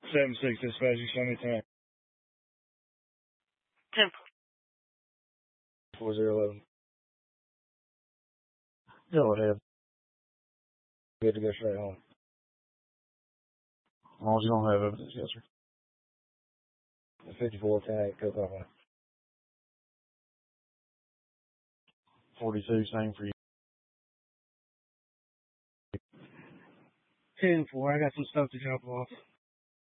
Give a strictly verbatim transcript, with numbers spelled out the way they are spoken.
seven six dispatch, you show me time. ten four zero eleven. Go ahead. Good to go straight home. As long as you don't have evidence, yes, sir. fifty-four, ten eight, go that way. forty-two, same for you. ten four, I got some stuff to drop off.